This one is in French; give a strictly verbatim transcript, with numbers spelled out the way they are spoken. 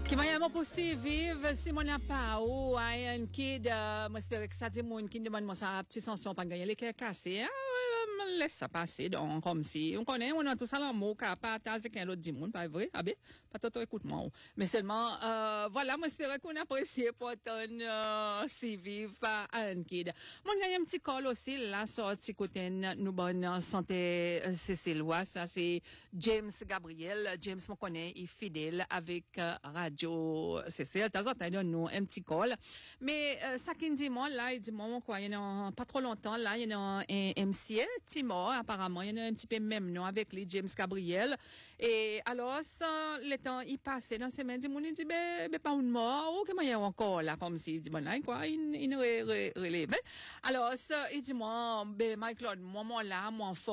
Qui m'a vraiment poussé vivre, si mon n'a pas ou un kid, moi j'espère que ça dit mon qui demande moi ça petite sanction pas gagner les cœurs cassés. Ah, laisse ça passer donc comme si on connaît on a tout ça l'amour qu'a pas taser qu'un autre dit monde pas vrai ah ben pas tout écoute moi mais seulement euh, voilà moi j'espère qu'on apprécie pour ton euh, si vivre pas un kid. Mon gagne un petit call aussi là sorti côté nous bonne santé Cécile ça c'est James Gabriel. James me connaît il fidèle avec euh, Radio Cécile de temps en temps donne nous un petit call mais euh, ça qui dit moi là il dit moi quoi il y a pas trop longtemps là il y a un M C L Timor apparemment il y en a un petit peu même nom avec les James Gabriel et alors ça le temps il passait dans ces mains dit mon il dit ben ben pas une mort ou comment il y a encore là comme si il dit bon là quoi il il relève alors ça il dit moi ben Michael moi moi là moi